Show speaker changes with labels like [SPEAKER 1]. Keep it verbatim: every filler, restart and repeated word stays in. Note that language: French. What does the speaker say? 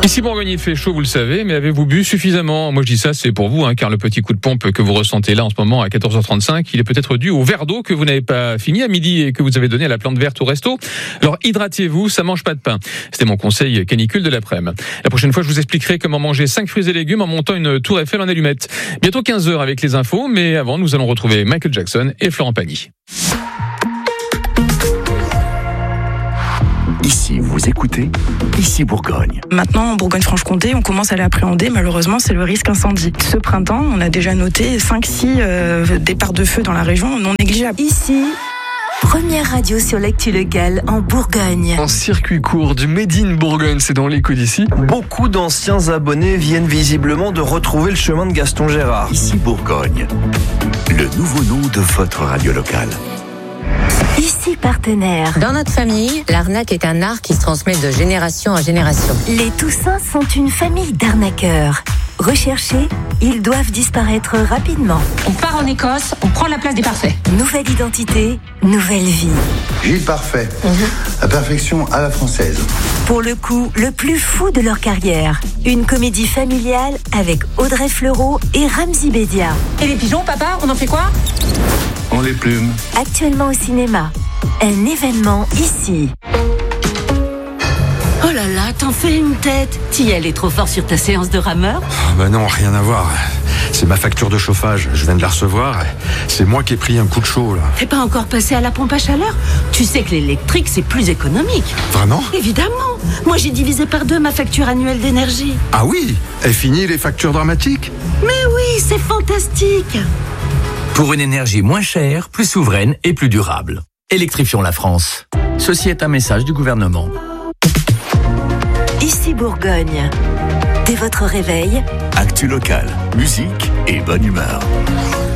[SPEAKER 1] Ici Bourgogne, il fait chaud, vous le savez, mais avez-vous bu suffisamment? Moi je dis ça, c'est pour vous, hein, car le petit coup de pompe que vous ressentez là en ce moment à quatorze heures trente-cinq, il est peut-être dû au verre d'eau que vous n'avez pas fini à midi et que vous avez donné à la plante verte au resto. Alors hydratez-vous, ça mange pas de pain. C'était mon conseil canicule de l'après-midi. La prochaine fois, je vous expliquerai comment manger cinq fruits et légumes en montant une tour Eiffel en allumettes. Bientôt quinze heures avec les infos, mais avant, nous allons retrouver Michael Jackson et Florent Pagny.
[SPEAKER 2] Ici, vous écoutez, ici Bourgogne.
[SPEAKER 3] Maintenant, en Bourgogne-Franche-Comté, on commence à l'appréhender. Malheureusement, c'est le risque incendie. Ce printemps, on a déjà noté cinq six euh, départs de feu dans la région non négligeables.
[SPEAKER 4] Ici, première radio sur l'actu locale en Bourgogne.
[SPEAKER 5] En circuit court du Made in Bourgogne, c'est dans l'écho d'ici.
[SPEAKER 6] Beaucoup d'anciens abonnés viennent visiblement de retrouver le chemin de Gaston Gérard.
[SPEAKER 2] Ici Bourgogne, le nouveau nom de votre radio locale.
[SPEAKER 4] Ici partenaire.
[SPEAKER 7] Dans notre famille, l'arnaque est un art qui se transmet de génération en génération.
[SPEAKER 4] Les Toussins sont une famille d'arnaqueurs. Recherchés, ils doivent disparaître rapidement.
[SPEAKER 8] On part en Écosse, on prend la place des parfaits.
[SPEAKER 4] Nouvelle identité, nouvelle vie.
[SPEAKER 9] Gilles Parfait, la perfection à la française.
[SPEAKER 4] Pour le coup, le plus fou de leur carrière. Une comédie familiale avec Audrey Fleurot et Ramzy Bedia.
[SPEAKER 8] Et les pigeons, papa, on en fait quoi?
[SPEAKER 9] On les plume.
[SPEAKER 4] Actuellement au cinéma. Un événement ici.
[SPEAKER 10] Oh là là, t'en fais une tête. T'y es allé trop fort sur ta séance de rameur?
[SPEAKER 11] Oh bah non, rien à voir. C'est ma facture de chauffage, je viens de la recevoir. C'est moi qui ai pris un coup de chaud là.
[SPEAKER 10] T'es pas encore passé à la pompe à chaleur? Tu sais que l'électrique c'est plus économique.
[SPEAKER 11] Vraiment?
[SPEAKER 10] Évidemment. Moi j'ai divisé par deux ma facture annuelle d'énergie.
[SPEAKER 11] Ah oui? Et fini les factures dramatiques?
[SPEAKER 10] Mais oui, c'est fantastique.
[SPEAKER 12] Pour une énergie moins chère, plus souveraine et plus durable. Électrifions la France. Ceci est un message du gouvernement.
[SPEAKER 4] Ici Bourgogne. Dès votre réveil,
[SPEAKER 2] Actu locale, musique et bonne humeur.